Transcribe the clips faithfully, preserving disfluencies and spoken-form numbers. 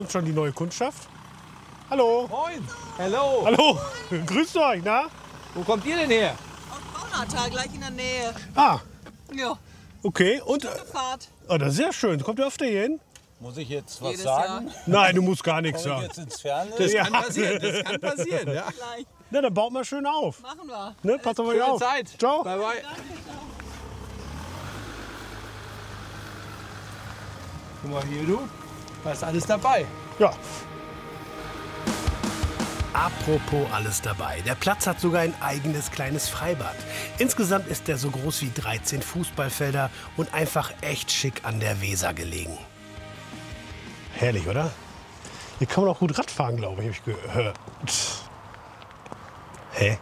Schon die neue Kundschaft. Hallo. Moin. Hallo. Hallo. Grüßt euch, na? Wo kommt ihr denn her? Aus Braunautal, gleich in der Nähe. Ah, Ja, okay. Und, Fahrt. oh, das ist sehr schön. Kommt ihr öfter hier hin? Muss ich jetzt was Jedes sagen? Jahr. Nein, du musst gar nichts Komme ich sagen. jetzt ins Fernsehen? Das Ja. kann passieren, das kann passieren. Ja. Gleich. Na, dann baut mal schön auf. Machen wir. Ne? Passt auf euch Schöne auf. Zeit. Ciao. Bye, bye. Guck mal hier, du. Da ist alles dabei. Ja. Apropos alles dabei. Der Platz hat sogar ein eigenes kleines Freibad. Insgesamt ist der so groß wie dreizehn Fußballfelder und einfach echt schick an der Weser gelegen. Herrlich, oder? Hier kann man auch gut Radfahren, glaube ich, habe ich gehört. Hä?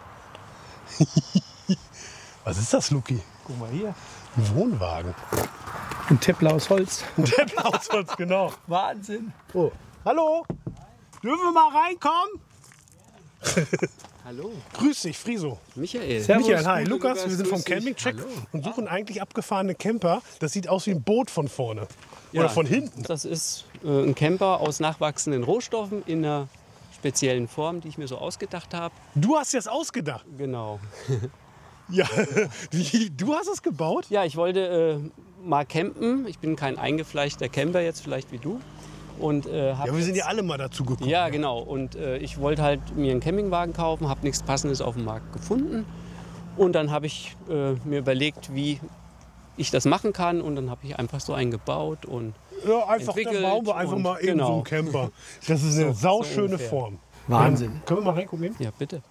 Was ist das, Luki? Guck mal hier. Ein Wohnwagen. Ein Teppler aus Holz. Der Blausholz, genau. Wahnsinn. Oh. Hallo? Dürfen wir mal reinkommen? Hallo, Grüß dich, Friso. Michael. Servus, Michael, hi. gute Lukas, Lukas, wir sind vom grüß dich. Campingcheck und suchen eigentlich abgefahrene Camper. Das sieht aus wie ein Boot von vorne. Ja. Oder von hinten. Das ist äh, ein Camper aus nachwachsenden Rohstoffen in einer speziellen Form, die ich mir so ausgedacht habe. Du hast das ausgedacht. Genau. Ja, wie, du hast es gebaut? Ja, ich wollte äh, mal campen. Ich bin kein eingefleischter Camper jetzt, vielleicht wie du. Und, äh, hab Ja, wir sind ja jetzt- alle mal dazu gekommen. Ja, genau. Und äh, ich wollte halt mir einen Campingwagen kaufen, habe nichts Passendes auf dem Markt gefunden. Und dann habe ich äh, mir überlegt, wie ich das machen kann. Und dann habe ich einfach so einen gebaut. Und Ja, einfach, dann entwickelt bauen wir einfach und- mal eben so genau. einen Camper. Das ist eine So- sauschöne so ungefähr. Form. Wahnsinn. Ähm, können wir mal reingucken? ja, bitte.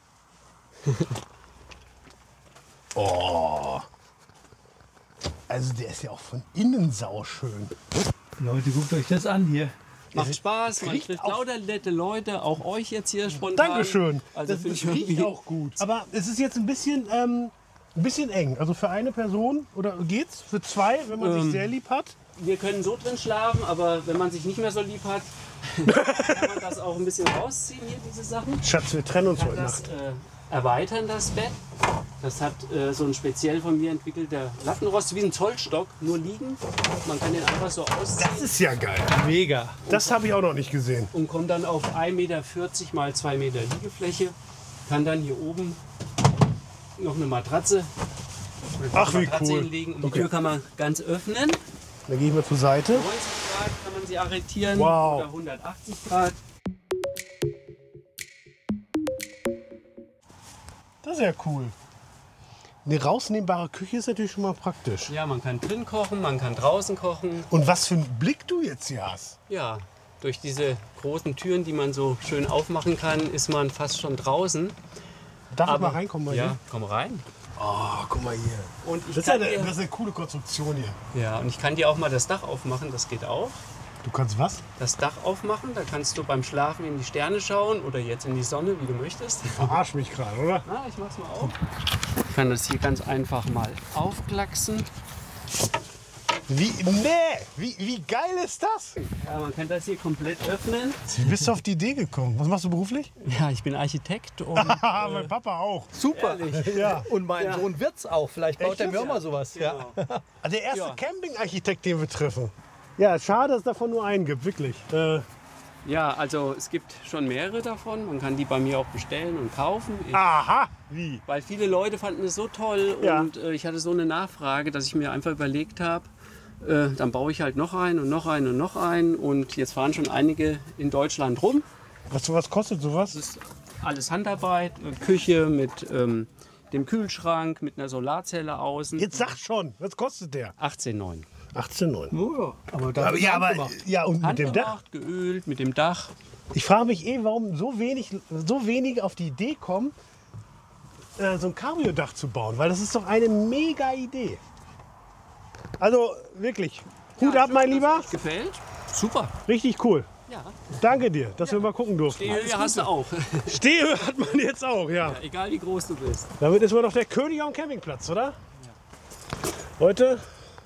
Oh. Also der ist ja auch von innen sauschön. Leute, guckt euch das an hier. Macht Spaß, man riecht trifft auch- lauter nette Leute, auch euch jetzt hier spontan. Dankeschön. Also das finde das ich riecht irgendwie auch gut. Aber es ist jetzt ein bisschen, ähm, ein bisschen eng. Also für eine Person oder geht's? Für zwei, wenn man sich Ähm. sehr lieb hat? Wir können so drin schlafen, aber wenn man sich nicht mehr so lieb hat, kann man das auch ein bisschen rausziehen hier, diese Sachen. Schatz, wir trennen uns Kann heute das Nacht. äh, erweitern, das Bett. Das hat äh, so ein speziell von mir entwickelter Lattenrost, wie ein Zollstock, nur liegen. Man kann den einfach so ausziehen Das ist ja geil. Mega. Das habe ich auch noch nicht gesehen. und kommt dann auf ein Meter vierzig mal zwei Meter Liegefläche. Kann dann hier oben noch eine Matratze, eine Ach, wie Matratze cool. hinlegen. Und die Okay. Tür kann man ganz öffnen. Dann gehe ich mal zur Seite. neunzig Grad kann man sie arretieren Wow. oder hundertachtzig Grad. Das ist ja cool. Eine rausnehmbare Küche ist natürlich schon mal praktisch. Ja, man kann drin kochen, man kann draußen kochen. Und was für einen Blick du jetzt hier hast. Ja, durch diese großen Türen, die man so schön aufmachen kann, ist man fast schon draußen. Darf ich mal reinkommen bei Ja, dir? komm rein. Oh, guck mal hier. Und ich Das ist, ja kann eine, dir, das ist eine coole Konstruktion hier. ja, und ich kann dir auch mal das Dach aufmachen, das geht auch. Du kannst was? Das Dach aufmachen, da kannst du beim Schlafen in die Sterne schauen oder jetzt in die Sonne, wie du möchtest. Verarsch mich gerade, oder? Na, ich mach's mal auf. Ich kann das hier ganz einfach mal aufklacksen. Wie, nee, wie, wie geil ist das? Ja, man kann das hier komplett öffnen. Wie bist du auf die Idee gekommen? Was machst du beruflich? Ja, ich bin Architekt und Ah, mein Papa auch. Super. Ja. Und mein Ja. Sohn wird's auch. Vielleicht baut Echt er mir jetzt? auch mal sowas. Ja. genau. Ah, der erste Ja. Campingarchitekt, den wir treffen. Ja, schade, dass es davon nur einen gibt, wirklich. Äh, Ja, also es gibt schon mehrere davon. Man kann die bei mir auch bestellen und kaufen. Ich, aha, wie? Weil viele Leute fanden es so toll Ja. und äh, ich hatte so eine Nachfrage, dass ich mir einfach überlegt habe, äh, dann baue ich halt noch einen und noch einen und noch einen. Und jetzt fahren schon einige in Deutschland rum. Was, was kostet sowas? Das ist alles Handarbeit, äh, Küche mit ähm, dem Kühlschrank, mit einer Solarzelle außen. Jetzt sag schon, was kostet der? achtzehn Komma neun. achtzehn Komma neun. Oh, ja. Aber da Aber, ja, aber, ja, und mit dem Dach. Handgemacht, geölt, mit dem Dach. Ich frage mich eh, warum so wenig, so wenige auf die Idee kommen, äh, so ein Cabrio-Dach zu bauen. Weil das ist doch eine mega Idee. Also wirklich, Hut ab, mein Lieber. Gefällt? Super. Richtig cool. Ja. Danke dir, dass wir mal gucken durften. Stehhöhe hast du auch. Stehhöhe hat man jetzt auch, ja. Egal wie groß du bist. Damit ist man doch der König am Campingplatz, oder? Heute,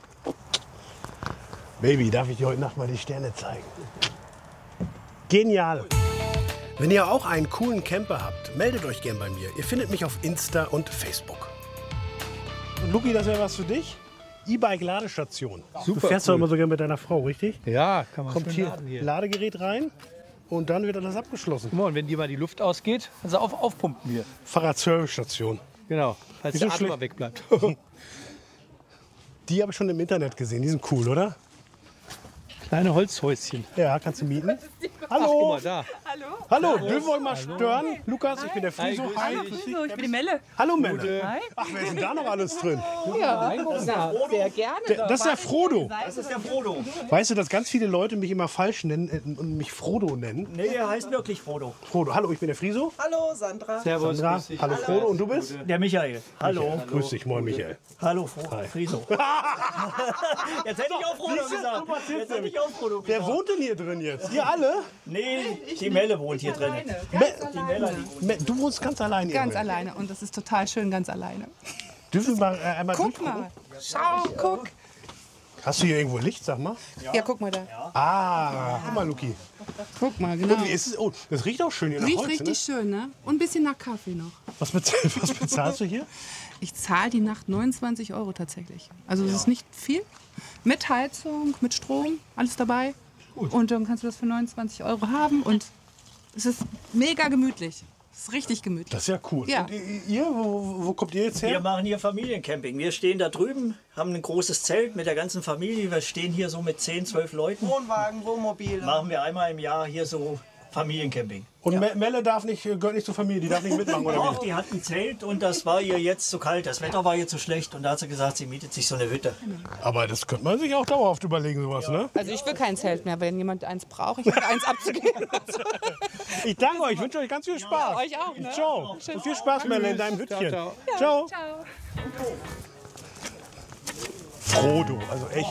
Baby, darf ich dir heute Nacht mal die Sterne zeigen? Genial. Wenn ihr auch einen coolen Camper habt, meldet euch gern bei mir. Ihr findet mich auf Insta und Facebook. Und Luki, das wäre was für dich? E-Bike-Ladestation. Super Du fährst cool. doch immer so gerne mit deiner Frau, richtig? Ja, kann man Kommt schön hier, laden hier. Ladegerät rein und dann wird alles abgeschlossen. Guck mal, und wenn dir mal die Luft ausgeht, kannst du auf, aufpumpen hier. Fahrradservice-Station. Genau, falls Wieso der Atem schlecht? mal wegbleibt. Die habe ich schon im Internet gesehen. Die sind cool, oder? Kleine Holzhäuschen. Ja, kannst du mieten. Guck Hallo. mal da. Hallo, dürfen wir euch mal stören? Lukas, ich bin der Friso. grüß Hi. dich. So, ich bin die Melle. Hallo Männer. Ach, wer ist denn da noch alles drin? Ja, sehr gerne. Der, das ist der Frodo. Das ist der Frodo. Weißt du, dass ganz viele Leute mich immer falsch nennen äh, und mich Frodo nennen? Nee, er heißt wirklich Frodo. Frodo. Hallo, ich bin der Friso. Hallo, Sandra. Servus, Sandra. grüß dich. Hallo Frodo. Und du bist? Der Michael. Hallo. Grüß dich, moin Michael. Hallo, Fro Friso. Jetzt hätte ich auch Frodo Siehste, gesagt. du erzählst Jetzt hätte ich auch Frodo Wer gesagt. wohnt denn hier drin jetzt? Ihr alle? Nee, die Melle wohnt hier drin. Me Me du wohnst ganz allein hier. Ganz alleine und das ist total schön, ganz alleine. Dürfen wir mal äh, einmal Guck durchgucken? mal, schau, guck. Hast du hier irgendwo Licht, sag mal? Ja, guck mal da. Ah, guck mal, Luki. Guck mal, genau. Und wie ist es? Oh, das riecht auch schön hier nach Riecht Holz, richtig schön, ne? Und ein bisschen nach Kaffee noch. ne? Was, bezahl was bezahlst du hier? Ich zahle die Nacht neunundzwanzig Euro tatsächlich. Also das ist nicht viel. Mit Heizung, mit Strom, alles dabei. Und dann kannst du das für neunundzwanzig Euro haben und es ist mega gemütlich. Es ist richtig gemütlich. Das ist ja cool. Ja. Und ihr, wo, wo kommt ihr jetzt Wir her? machen hier Familiencamping. Wir stehen da drüben, haben ein großes Zelt mit der ganzen Familie. Wir stehen hier so mit zehn, zwölf Leuten. Wohnwagen, Wohnmobil. Machen wir einmal im Jahr hier so Familiencamping. Und Me Melle darf nicht, gehört nicht zur Familie, die darf nicht mitmachen, oder Doch, wie? die hat ein Zelt und das war ihr jetzt zu kalt. Das Wetter war ihr zu schlecht und da hat sie gesagt, sie mietet sich so eine Hütte. Aber das könnte man sich auch dauerhaft überlegen, sowas, ne? Also ich will kein Zelt mehr, wenn jemand eins braucht. Ich habe eins abzugeben. Ich danke euch, ich wünsche euch ganz viel Spaß. Euch auch, ne? Ciao. Und viel Spaß, Melle, in deinem Hütchen. Ciao, Ciao. Ciao. Frodo, also echt.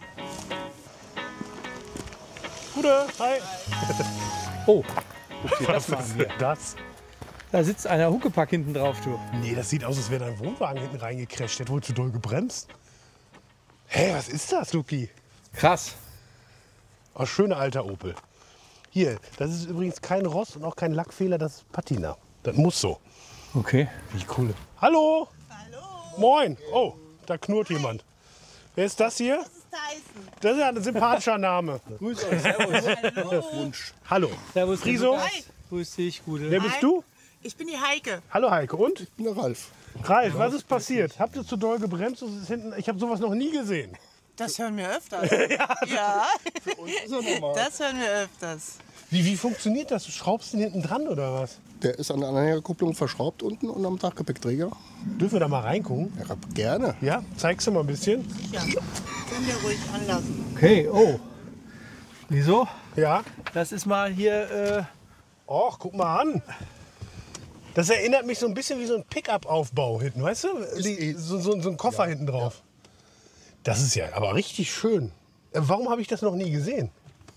Gute, hi. Oh, guck dir das Was mal an ist hier. denn das? Da sitzt einer Huckepack hinten drauf, du. Nee, das sieht aus, als wäre dein Wohnwagen hinten reingecrasht. Der hat wohl zu doll gebremst. Hä, was ist das, Luki? Krass. Oh, schöner alter Opel. Hier, das ist übrigens kein Rost und auch kein Lackfehler, das ist Patina. Das muss so. Okay. Wie cool. Hallo. Hallo. Moin. Oh, da knurrt jemand. Wer ist das hier? Das ist Tyson. Das ist ja ein sympathischer Name. Grüß euch, servus. Wunsch. Hallo. Servus, Friso. Hi. Grüß dich, Gute. Wer bist du? Ich bin die Heike. Hallo Heike. Und? Ich bin der Ralf. Ralf, was ist passiert? Habt ihr zu doll gebremst? Und es ist hinten, ich habe sowas noch nie gesehen. Das hören wir öfters. ja, Ist ja normal. das hören wir öfters. Wie, wie funktioniert das? Du schraubst den hinten dran oder was? Der ist an der Anhängerkupplung verschraubt unten und am Dachgepäckträger. Dürfen wir da mal reingucken? Ja, gerne. Ja, zeigst du mal ein bisschen? Ja, können wir ruhig anlassen. Okay, oh. Wieso? Ja. Das ist mal hier. Äh, Och, guck mal an. Das erinnert mich so ein bisschen wie so ein Pickup-Aufbau hinten, weißt du? Die, so, so, so ein Koffer hinten drauf. Das ist ja aber richtig schön. Äh, Warum habe ich das noch nie gesehen?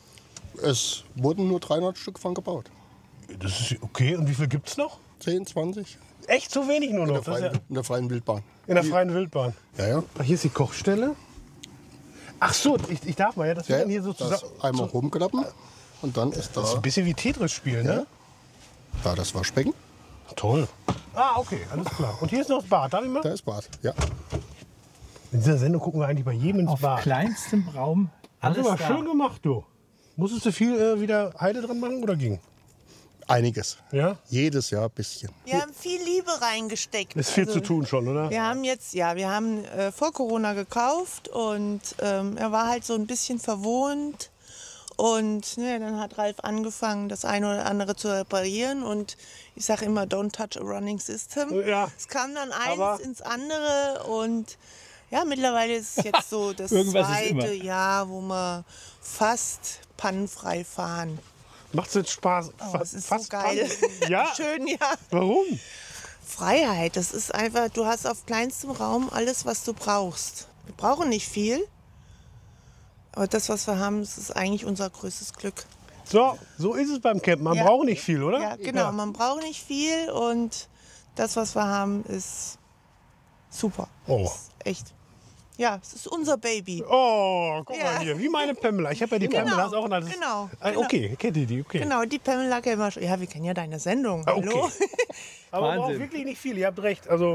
Es wurden nur dreihundert Stück von gebaut. Das ist okay. Und wie viel gibt es noch? zehn, zwanzig Echt so wenig nur in noch? der Das ist ja freien, in der freien Wildbahn. in der freien Wildbahn. Ja, ja. Ach, hier ist die Kochstelle. Ach so, ich, ich darf mal, ja, das wird ja dann hier so das zusammen. einmal rumklappen und dann ist Das ist da, ein bisschen wie Tetris spielen, ne? da das Waschbecken. Toll. Ah, okay, alles klar. Und hier ist noch das Bad. Darf ich mal? Da ist Bad. Ja. In dieser Sendung gucken wir eigentlich bei jedem ins auf Bad. kleinstem Raum. Hast Alles du aber da. schön gemacht, du. Musstest du viel äh, wieder Heide dran machen oder ging? Einiges. Ja? Jedes Jahr ein bisschen. Wir haben viel Liebe reingesteckt. Ist viel Also, zu tun schon, oder? Wir haben jetzt, ja, wir haben äh, vor Corona gekauft und ähm, er war halt so ein bisschen verwohnt. Und ne, dann hat Ralf angefangen, das eine oder andere zu reparieren. Und ich sage immer, don't touch a running system. Ja. Es kam dann eins Aber- ins andere und ja, mittlerweile ist es jetzt so das Irgendwas ist immer. zweite Jahr, wo wir fast pannenfrei fahren. Macht's jetzt Spaß? Oh, Fa- das ist so fast geil. spannend. Ja? Schön, ja. Warum? Freiheit, das ist einfach, du hast auf kleinstem Raum alles, was du brauchst. Wir brauchen nicht viel, aber das, was wir haben, das ist eigentlich unser größtes Glück. So, so ist es beim Campen. Man Ja. braucht nicht viel, oder? Ja, genau, man braucht nicht viel und das, was wir haben, ist super. Oh. Das ist echt. Ja, es ist unser Baby. Oh, guck Ja. mal hier. Wie meine Pamela. Ich habe ja die Pamela. Ist auch ein altes. genau, Ah, genau. Okay, kennt ihr die? Okay. Genau, die Pamela kennen wir schon. Ja, wir kennen ja deine Sendung. Ah, Hallo? okay. Aber man braucht Wahnsinn. wirklich nicht viel. Ihr habt recht. Also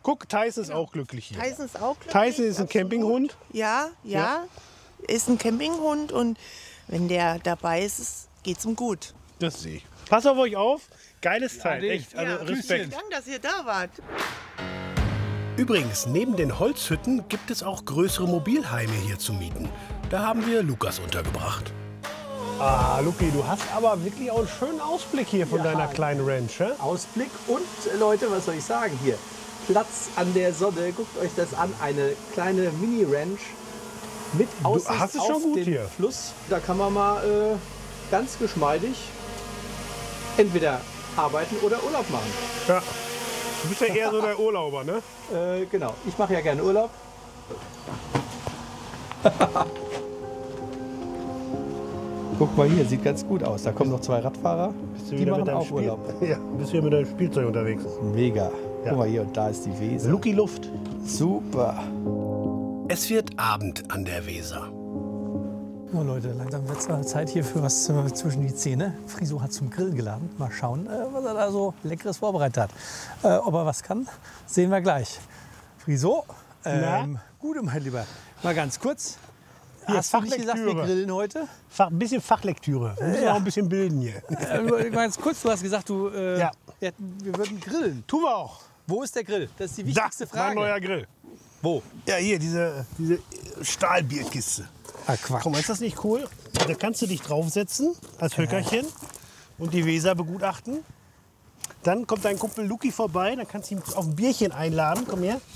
Guck, Tyson ist auch glücklich hier. Tyson ist auch glücklich. Tyson ist ein absolut. Campinghund. Ja, ja, ist ein Campinghund und wenn der dabei ist, ist- geht's ihm gut. Das sehe ich. Pass auf euch auf. Geiles Teil, nee. echt. Also Ja, Respekt. Dank, dass ihr da wart. Übrigens, neben den Holzhütten gibt es auch größere Mobilheime hier zu mieten. Da haben wir Lukas untergebracht. Ah, Luki, du hast aber wirklich auch einen schönen Ausblick hier von deiner kleinen Ranch. Hä? Ausblick und äh, Leute, was soll ich sagen hier? Platz an der Sonne, guckt euch das an, eine kleine Mini-Ranch mit Aussicht hast es auf schon gut den hier. Fluss. Da kann man mal äh, ganz geschmeidig entweder arbeiten oder Urlaub machen. Ja. Du bist ja eher so der Urlauber, ne? Äh, genau, ich mache ja gerne Urlaub. Guck mal hier, sieht ganz gut aus. Da kommen noch zwei Radfahrer, Bist du die wieder machen mit deinem auch Spiel- Urlaub. Ja, bist du hier mit deinem Spielzeug unterwegs. Mega. Ja. Guck mal hier, und da ist die Weser. Luki Luft. Super. Es wird Abend an der Weser. Oh Leute, langsam wird es Zeit hier für was äh, zwischen die Zähne. Friso hat zum Grillen geladen. Mal schauen, äh, was er da so Leckeres vorbereitet hat. Äh, ob er was kann, sehen wir gleich. Friso, ähm, Gute, mein Lieber. Mal ganz kurz. Hier, Hast du nicht gesagt, wir Fachlektüre. grillen heute? Fach, ein bisschen Fachlektüre. Wir müssen Ja. auch ein bisschen bilden hier. Äh, ganz kurz, du hast gesagt, du, äh, Ja. wir, hätten, wir würden grillen. Tun wir auch. Wo ist der Grill? Das ist die Da, wichtigste mein Frage. neuer Grill. Wo? Ja, hier, diese, diese Stahlbierkiste. Ah, Quatsch. Guck mal, ist das nicht cool? Da kannst du dich draufsetzen als Höckerchen und die Weser begutachten. Dann kommt dein Kumpel Luki vorbei, dann kannst du ihn auf ein Bierchen einladen. Komm her.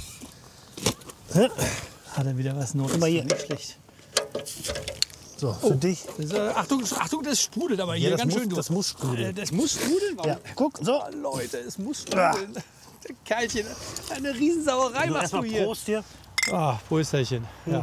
Hat er wieder was Neues? mal hier. Nicht schlecht. So, für dich. Das, äh, Achtung, Achtung, das sprudelt aber hier das ganz muss- schön. du. das muss sprudeln. Äh, das muss sprudeln? Warum? Ja, guck, so. Oh, Leute, es muss sprudeln. Der Kerlchen, eine Riesensauerei So, machst du erstmal hier. Prost hier. Ah, Prösterchen. Ja.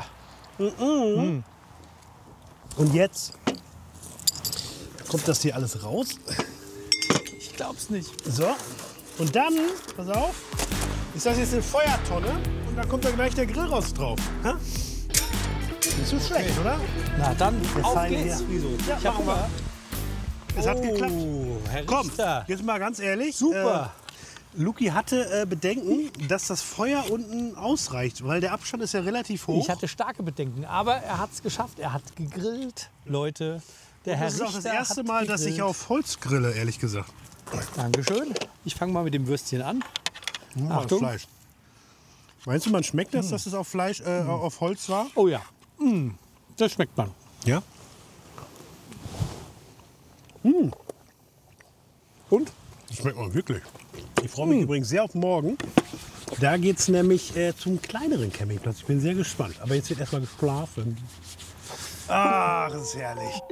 Und jetzt kommt das hier alles raus. Ich glaub's nicht. So. Und dann, pass auf, ist das jetzt eine Feuertonne und da kommt dann gleich der Grill raus drauf. Ha? Nicht so schlecht, oder? Na dann, auf Feine geht's, hier. Friso. Ja, Ich hab machen wir. Hunger. Es hat geklappt. Oh, Herr Komm, Richter. jetzt mal ganz ehrlich. Super. Äh, Luki hatte äh, Bedenken, dass das Feuer unten ausreicht, weil der Abstand ist ja relativ hoch. Ich hatte starke Bedenken, aber er hat's geschafft. Er hat gegrillt. Leute, der Herr das ist auch das Richter erste hat Mal, dass ich gegrillt. auf Holz grille, ehrlich gesagt. Dankeschön. Ich fange mal mit dem Würstchen an. Hm, das Achtung. Fleisch. Meinst du, man schmeckt das, dass es auf Fleisch, äh, auf Holz war? Oh ja, mm, das schmeckt man. Ja. Und? Das schmeckt man wirklich. Ich freue mich übrigens sehr auf morgen. Da geht es nämlich äh, zum kleineren Campingplatz. Ich bin sehr gespannt. Aber jetzt wird erstmal geschlafen. Ach, das ist herrlich.